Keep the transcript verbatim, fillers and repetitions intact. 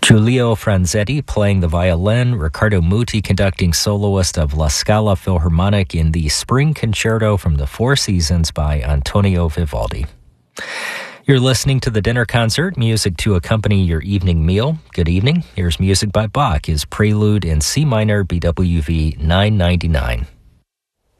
Giulio Franzetti playing the violin, Riccardo Muti conducting soloist of La Scala Philharmonic in the Spring Concerto from the Four Seasons by Antonio Vivaldi. You're listening to the Dinner Concert, music to accompany your evening meal. Good evening. Here's music by Bach, his Prelude in C minor, B W V nine ninety-nine.